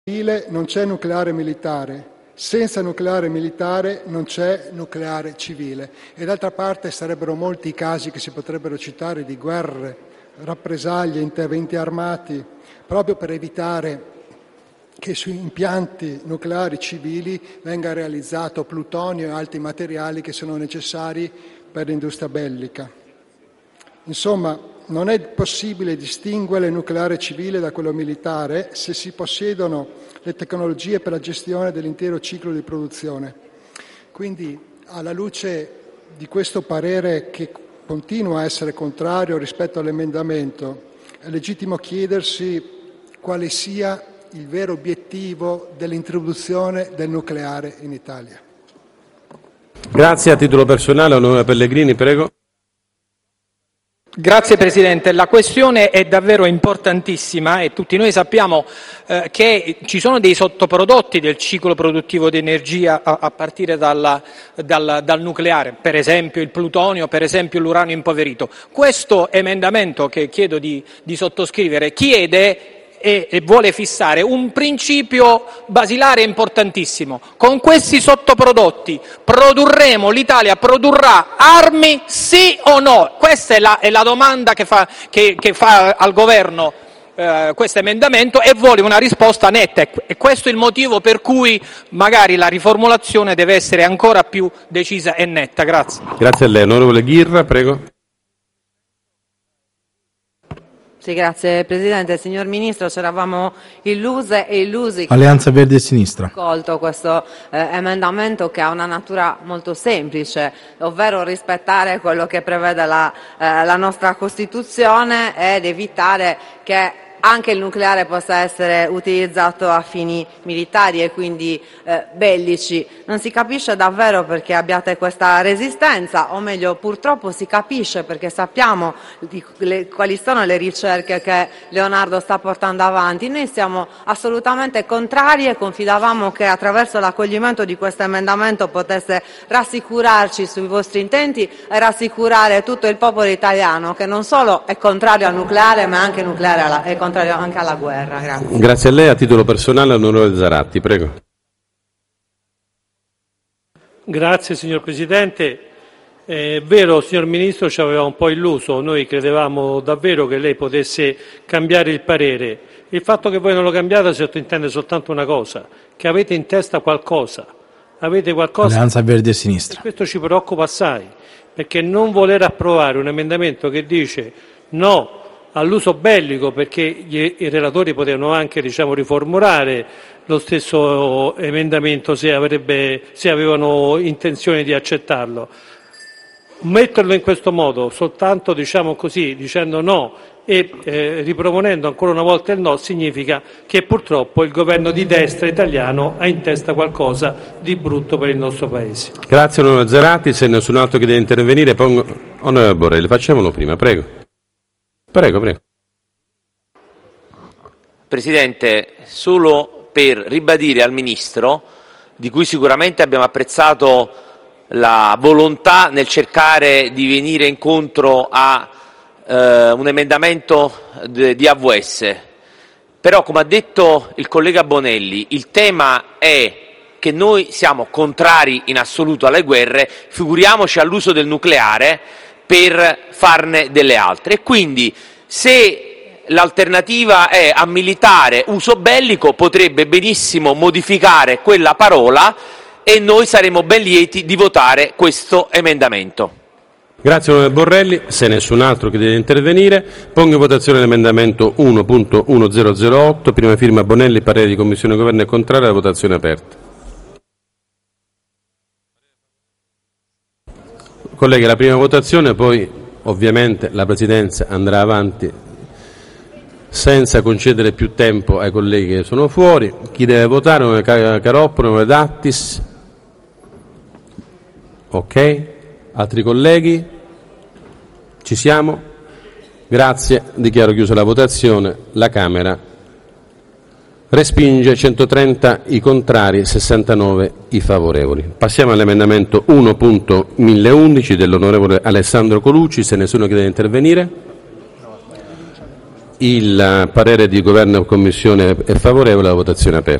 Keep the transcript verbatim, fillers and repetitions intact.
civile non c'è nucleare militare, senza nucleare militare non c'è nucleare civile. E d'altra parte sarebbero molti i casi che si potrebbero citare di guerre, rappresaglie, interventi armati, proprio per evitare che su impianti nucleari civili venga realizzato plutonio e altri materiali che sono necessari per l'industria bellica. Insomma, non è possibile distinguere il nucleare civile da quello militare se si possiedono le tecnologie per la gestione dell'intero ciclo di produzione. Quindi, alla luce di questo parere che continua a essere contrario rispetto all'emendamento, è legittimo chiedersi quale sia il vero obiettivo dell'introduzione del nucleare in Italia. Grazie. A titolo personale, onorevole Pellegrini, prego. Grazie Presidente, la questione è davvero importantissima e tutti noi sappiamo eh, che ci sono dei sottoprodotti del ciclo produttivo di energia a, a partire dalla, dal, dal nucleare, per esempio il plutonio, per esempio l'uranio impoverito. Questo emendamento che chiedo di, di sottoscrivere chiede e, e vuole fissare un principio basilare importantissimo. Con questi sottoprodotti produrremo, l'Italia produrrà armi sì o no? Questa è la, è la domanda che fa, che, che fa al governo eh, questo emendamento e vuole una risposta netta e questo è il motivo per cui magari la riformulazione deve essere ancora più decisa e netta. Grazie. Grazie a lei. Onorevole Ghirra, prego. Sì, grazie Presidente. Signor Ministro, ci eravamo illuse e illusi che Alleanza Verdi e Sinistra. Accolto questo eh, emendamento che ha una natura molto semplice, ovvero rispettare quello che prevede la, eh, la nostra Costituzione ed evitare che anche il nucleare possa essere utilizzato a fini militari e quindi eh, bellici. Non si capisce davvero perché abbiate questa resistenza, o meglio purtroppo si capisce perché sappiamo di, le, quali sono le ricerche che Leonardo sta portando avanti. Noi siamo assolutamente contrari e confidavamo che attraverso l'accoglimento di questo emendamento potesse rassicurarci sui vostri intenti e rassicurare tutto il popolo italiano che non solo è contrario al nucleare ma anche nucleare alla, è contrario anche alla guerra. Grazie. Grazie a lei. A titolo personale, onorevole Zaratti, prego. Grazie signor Presidente. È vero, signor Ministro, ci aveva un po' illuso, noi credevamo davvero che lei potesse cambiare il parere. Il fatto che voi non lo cambiate sottintende soltanto una cosa, che avete in testa qualcosa, avete qualcosa. Alleanza Verdi e Sinistra. E questo ci preoccupa assai, perché non voler approvare un emendamento che dice no all'uso bellico, perché gli, i relatori potevano anche diciamo, riformulare lo stesso emendamento se, avrebbe, se avevano intenzione di accettarlo. Metterlo in questo modo, soltanto diciamo così, dicendo no e eh, riproponendo ancora una volta il no, significa che purtroppo il governo di destra italiano ha in testa qualcosa di brutto per il nostro Paese. Grazie onorevole Zaratti, se nessun altro che deve intervenire, pongo... onorevole Borrelli, facciamolo prima, prego. Prego, prego. Presidente, solo per ribadire al Ministro, di cui sicuramente abbiamo apprezzato la volontà nel cercare di venire incontro a eh, un emendamento de, di A V S, però come ha detto il collega Bonelli, il tema è che noi siamo contrari in assoluto alle guerre, figuriamoci all'uso del nucleare per farne delle altre. E quindi se l'alternativa è a militare uso bellico potrebbe benissimo modificare quella parola e noi saremo ben lieti di votare questo emendamento. Grazie onorevole Borrelli, se nessun altro che deve intervenire pongo in votazione l'emendamento uno punto milleotto, prima firma Bonelli, parere di Commissione Governo è contrario, la votazione è aperta. Colleghi, la prima votazione, poi ovviamente la Presidenza andrà avanti senza concedere più tempo ai colleghi che sono fuori. Chi deve votare? Onorevole Caroppo, onorevole Dattis. Ok. Altri colleghi? Ci siamo? Grazie. Dichiaro chiusa la votazione. La Camera respinge centotrenta i contrari, sessantanove i favorevoli. Passiamo all'emendamento uno punto milleundici dell'onorevole Alessandro Colucci, se nessuno che deve intervenire. Il parere di governo e commissione è favorevole, la votazione è aperta.